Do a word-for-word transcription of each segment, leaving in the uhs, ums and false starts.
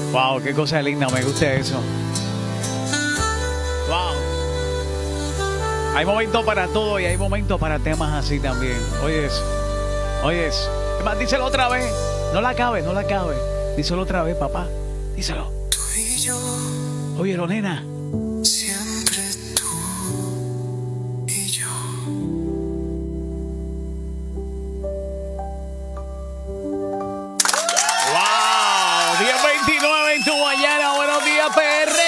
Wow, qué cosa linda, me gusta eso. Wow. Hay momentos para todo y hay momentos para temas así también. Oyes, oyes. Es más, díselo otra vez. No la acabes, no la acabes. Díselo otra vez, papá. Díselo. Tú y yo. Óyelo, nena. Siempre tú y yo. Wow, diez veintinueve en tu mañana. Buenos días, P R.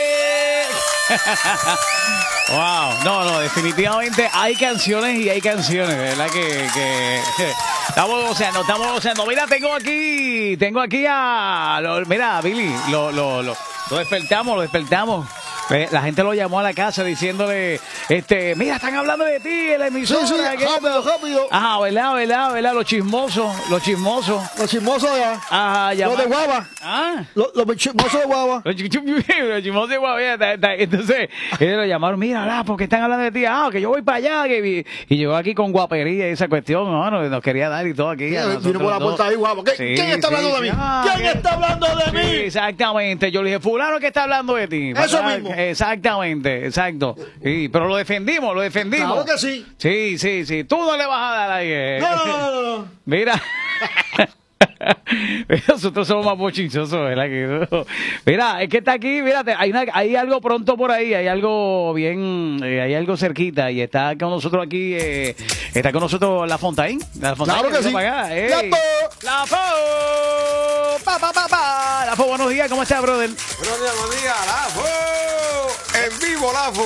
Wow, no, no, definitivamente hay canciones y hay canciones, ¿verdad? Que, que estamos goceando, estamos goceando. Mira, tengo aquí, tengo aquí a, lo, mira, Billy, lo, lo, lo, lo despertamos, lo despertamos. La gente lo llamó a la casa diciéndole, este, mira, están hablando de ti en la emisora. Sí, sí, rápido, rápido. Ajá, ¿verdad, verdad, verdad? Los chismosos, los chismosos. Los chismosos allá. Ajá, Los de Guava. Ah. Los, los chismosos de Guava. Los chismosos de Guava. Entonces, ellos lo llamaron, mira, la, porque están hablando de ti. Ah, que yo voy para allá. Que, y llegó aquí con guapería y esa cuestión, ¿no? Nos, nos quería dar y todo aquí. Sí, vino por la puerta ahí, Guava. Sí, ¿Quién está sí, hablando sí. de mí? Ah, ¿Quién ¿qué? está hablando de Sí, mí? exactamente. Yo le dije, fulano que está hablando de ti. Eso ¿Verdad? mismo. Exactamente, exacto. Sí, pero lo defendimos, lo defendimos. Claro que sí. Sí, sí, sí. Tú no le vas a dar ahí. eh. No, no, no, no, no. Mira. Nosotros somos más bochinchosos, ¿verdad? Que- Mira, es que está aquí, mírate, hay, una, hay algo pronto por ahí, hay algo bien, eh, hay algo cerquita y está con nosotros aquí, eh, está con nosotros La Fontaine. La Fontaine Claro que vino sí. para acá, ey. La Fo. La Fo. Pa, pa, pa, pa. La Fo, buenos días, ¿cómo estás, brother? Buenos días, buenos días, Lafo. En vivo, Lafo.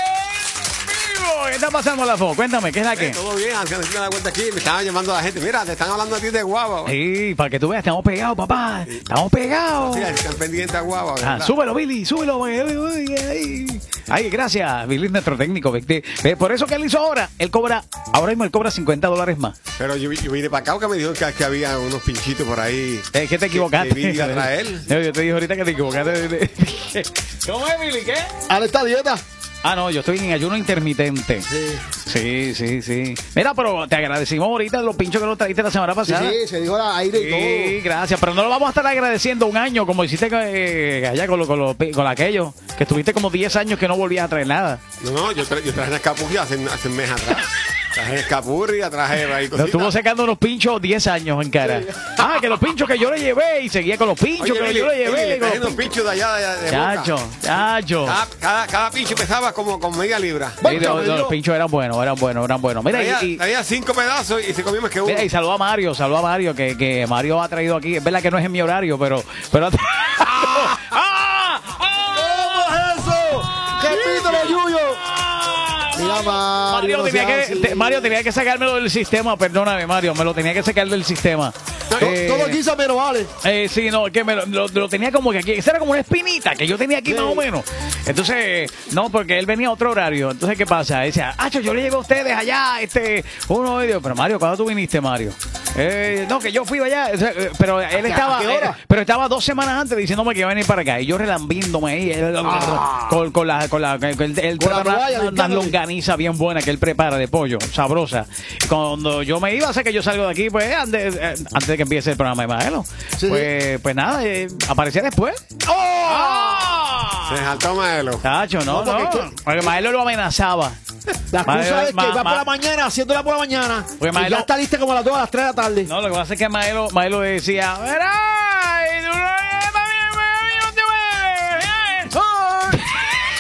¡Vivo! ¿Qué está pasando, La Fo? Cuéntame, ¿qué es la que? Eh, todo bien, antes de darme la cuenta aquí, me estaban llamando a la gente. Mira, te están hablando a ti de Guava. Sí, para que tú veas, estamos pegados, papá. Estamos pegados. Sí, están pendientes a Guava. Ah, ¿verdad? súbelo, Billy, súbelo. Uy, uy, uy, ay. Ay, gracias, Billy, nuestro técnico. Viste. Eh, Por eso que él hizo ahora, él cobra, ahora mismo él cobra cincuenta dólares más. Pero yo, yo vine para acá porque me dijeron que, que había unos pinchitos por ahí. Es que te equivocaste. Que vine a traer. Yo, yo te dije ahorita que te equivocaste. ¿Cómo es, Billy? ¿Qué? Ahora está dieta. Ah, no, yo estoy en ayuno intermitente. Sí. Sí, sí, sí. Mira, pero te agradecimos ahorita los pinchos que nos trajiste la semana Sí, pasada. sí, se dijo al aire y Sí, todo. gracias, pero no lo vamos a estar agradeciendo un año como hiciste eh, allá con, lo, con, lo- con aquello, que estuviste como diez años que no volvías a traer nada. No, no, yo, tra yo traje escapurri hace, hace un mes atrás. Traje escapurri, traje ahí Lo cositas. estuvo sacando unos pinchos diez años en cara. Ah, que los pinchos que yo le llevé y seguía con los pinchos Oye, que Billy, yo le Billy, llevé. le con traje los unos pinchos de allá de, de Boca. Chacho, chacho. Cada, cada, cada pincho pesaba como con media libra. Sí, los, los pinchos eran buenos, eran buenos, eran buenos. Mira, Traía, y, y- traía cinco pedazos y se comió más que uno. mira, y saluda a Mario, saluda a Mario, que, que Mario ha traído aquí. Es verdad que no es en mi horario, pero... pero ha traído- ¡Ah! ¡Ah! ¿Cómo es eso? Repítelo, Yuyo. Mira, Mario. Mario no tenía, seas que, así. te- Mario tenía que sacármelo del sistema, perdóname, Mario, me lo tenía que sacar del sistema. To- Eh, Todo aquí se me lo vale. eh, sí, no, que me lo, lo- lo tenía como que aquí, esa era como una espinita que yo tenía aquí Sí. más o menos. Entonces, no, porque él venía a otro horario. Entonces, ¿qué pasa? Él decía, ah, yo le llevo a ustedes allá, este, uno y digo, pero Mario, ¿cuándo tú viniste, Mario? Eh, no, que yo fui allá, o sea, eh, pero él estaba, ¿a qué hora? eh, pero estaba dos semanas antes diciéndome que iba a venir para acá y yo relambiéndome ahí eh, con, con la, con la, con el, el, Con la una- toalla, una limpiándole. longaniza bien buena que él prepara de pollo, sabrosa. Cuando yo me iba, sé que yo salgo de aquí, pues antes, eh, antes de que empiece el programa de Maelo. Sí. Pues, pues nada, eh, aparecía después. ¡Oh! Se saltó Maelo. Tacho, no, No, no. porque Porque, es que- Maelo lo amenazaba. La Ma- excusa es que ma- va ma- por la mañana, haciéndola por la mañana. Pues, y Maelo- ya está lista como a las dos, a las tres de la tarde. No, lo que pasa es que Maelo, Maelo decía, "Verá, y tú no eres también, yo no te voy a ver".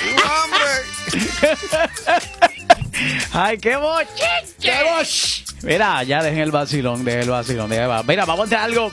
¡Hombre! Ay, qué bochiche. ¡Qué boch! Mira, ya dejen el vacilón, dejen el vacilón. Dejen el va- Mira, vamos a entrar algo.